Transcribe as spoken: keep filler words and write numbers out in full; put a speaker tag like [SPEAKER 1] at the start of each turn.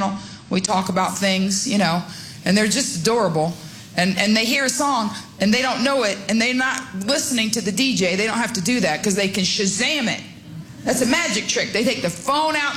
[SPEAKER 1] channel. We talk about things, you know, and they're just adorable. And, and they hear a song, and they don't know it, and they're not listening to the D J. They don't have to do that because they can Shazam it. That's a magic trick. They take the phone out